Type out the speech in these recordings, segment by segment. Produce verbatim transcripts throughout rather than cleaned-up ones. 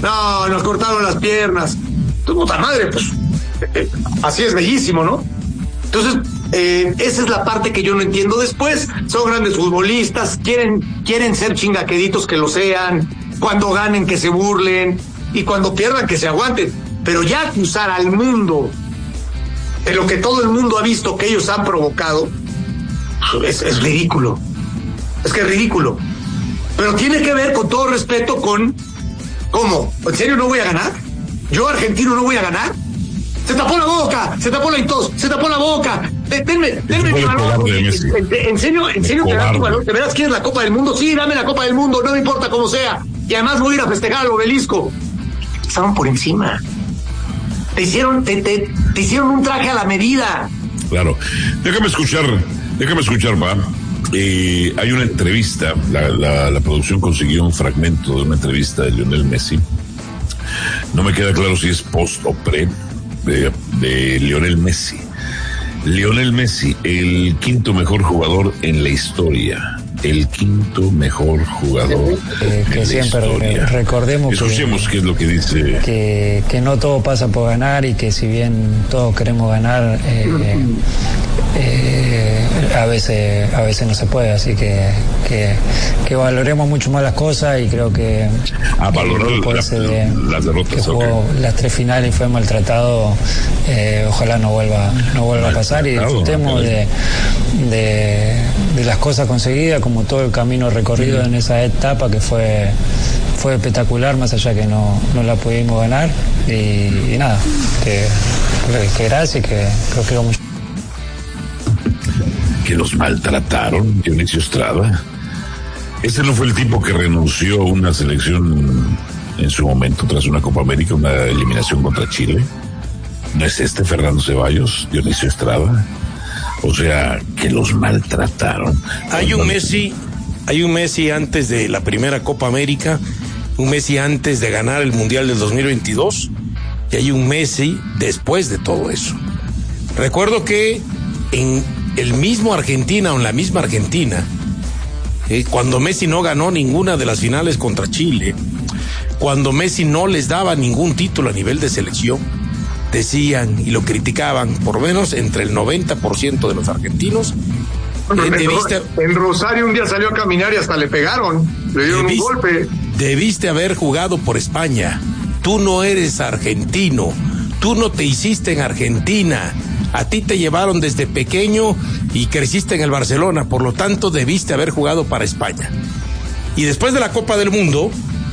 no, nos cortaron las piernas. Tu puta madre, pues, eh, así es bellísimo, ¿no? Entonces, eh, esa es la parte que yo no entiendo. Después, son grandes futbolistas, quieren, quieren ser chingaqueditos que lo sean, cuando ganen que se burlen, y cuando pierdan que se aguanten. Pero ya acusar al mundo de lo que todo el mundo ha visto que ellos han provocado, es, es ridículo. Es que es ridículo. Pero tiene que ver, con todo respeto, con... ¿Cómo? ¿En serio no voy a ganar? ¿Yo, argentino, no voy a ganar? Se tapó la boca, se tapó la tos, se tapó la boca. Denme, denme mi valor. En, en serio, en serio, te das tu valor. ¿De veras quieres la Copa del Mundo? Sí, dame la Copa del Mundo, no me importa cómo sea. Y además voy a ir a festejar al obelisco. Estaban por encima. Te hicieron, te, te, te hicieron un traje a la medida. Claro. Déjame escuchar, déjame escuchar, va. Eh, hay una entrevista, la, la, la producción consiguió un fragmento de una entrevista de Lionel Messi. No me queda claro si es post o pre de, de Lionel Messi. Lionel Messi, el quinto mejor jugador en la historia. El quinto mejor jugador eh, que en siempre la historia. Recordemos Escuchemos que, qué es lo que dice. Que, que no todo pasa por ganar y que si bien todos queremos ganar, eh, eh, a veces a veces no se puede, así que que, que valoremos mucho más las cosas y creo que a valorar la, de, las derrotas, que jugó okay. las tres finales y fue maltratado, eh, ojalá no vuelva no vuelva a pasar y disfrutemos de, de de las cosas conseguidas, como todo el camino recorrido en esa etapa que fue fue espectacular, más allá que no, no la pudimos ganar y, y nada, que, que gracias, que creo que vamos. Que los maltrataron, Dionisio Estrada. Este no fue el tipo que renunció a una selección en su momento tras una Copa América, una eliminación contra Chile. ¿No es este Fernando Ceballos, Dionisio Estrada? O sea, que los maltrataron. Hay un Messi, hay un Messi antes de la primera Copa América, un Messi antes de ganar el Mundial del dos mil veintidós, y hay un Messi después de todo eso. Recuerdo que en el mismo Argentina, o en la misma Argentina, eh, cuando Messi no ganó ninguna de las finales contra Chile, cuando Messi no les daba ningún título a nivel de selección, decían y lo criticaban, por lo menos entre el noventa por ciento de los argentinos. Bueno, en, debiste, en Rosario un día salió a caminar y hasta le pegaron, le dieron debiste, un golpe. Debiste haber jugado por España. Tú no eres argentino, tú no te hiciste en Argentina. A ti te llevaron desde pequeño y creciste en el Barcelona, por lo tanto debiste haber jugado para España. Y después de la Copa del Mundo,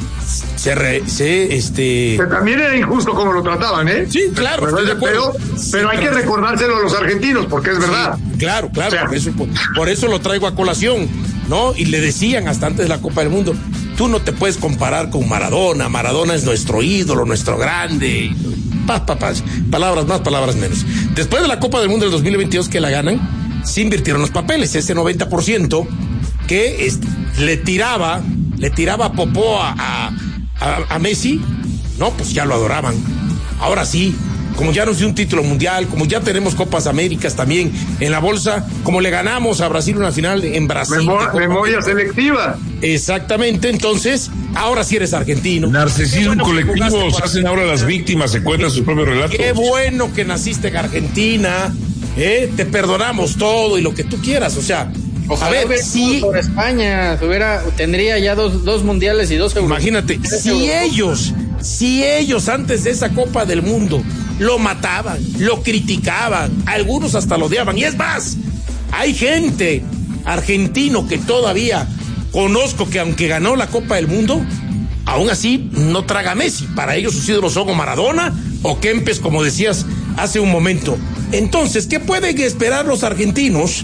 se, re, se este... Que también era injusto como lo trataban, ¿eh? Sí, claro. Pero, pero, pero, pero hay que recordárselo a los argentinos, porque es verdad. Sí, claro, claro, o sea, por eso, por, por eso lo traigo a colación, ¿no? Y le decían hasta antes de la Copa del Mundo, tú no te puedes comparar con Maradona, Maradona es nuestro ídolo, nuestro grande... Pa, pa, pa, palabras más, palabras menos. Después de la Copa del Mundo del dos mil veintidós que la ganan, se invirtieron los papeles. Ese noventa por ciento que es, le tiraba, le tiraba popó a, a, a, a Messi, no, pues ya lo adoraban. Ahora sí, como ya nos dio un título mundial, como ya tenemos Copas Américas también en la bolsa, como le ganamos a Brasil una final en Brasil. Memor- memoria selectiva. Exactamente, entonces, ahora sí eres argentino. Narcisismo bueno colectivo, se hacen ahora las víctimas, se cuentan sus propios relatos. Qué bueno que naciste en Argentina, ¿eh? Te perdonamos todo y lo que tú quieras, o sea, ojalá a ver, si... por España, hubiera, tendría ya dos, dos mundiales y dos euros. Imagínate, si euros. ellos, si ellos antes de esa Copa del Mundo lo mataban, lo criticaban, algunos hasta lo odiaban, y es más, hay gente argentino que todavía conozco que aunque ganó la Copa del Mundo, aún así no traga Messi. Para ellos sus ídolos son o Maradona o Kempes, como decías hace un momento. Entonces, ¿qué pueden esperar los argentinos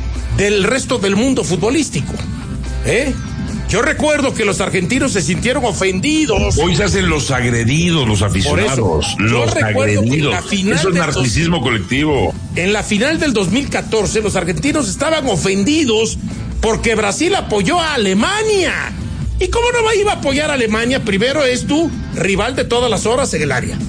del resto del mundo futbolístico? ¿Eh? Yo recuerdo que los argentinos se sintieron ofendidos. Hoy se hacen los agredidos, los aficionados. Por eso, los agredidos. Eso es narcisismo dos... colectivo. En la final del dos mil catorce, los argentinos estaban ofendidos porque Brasil apoyó a Alemania. ¿Y cómo no iba a apoyar a Alemania? Primero, es tu rival de todas las horas en el área.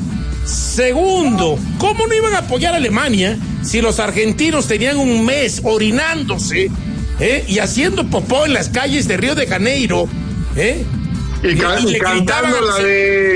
Segundo, ¿cómo no iban a apoyar a Alemania si los argentinos tenían un mes orinándose, ¿eh? y haciendo popó en las calles de Río de Janeiro, ¿eh? Y, y, y cantando la de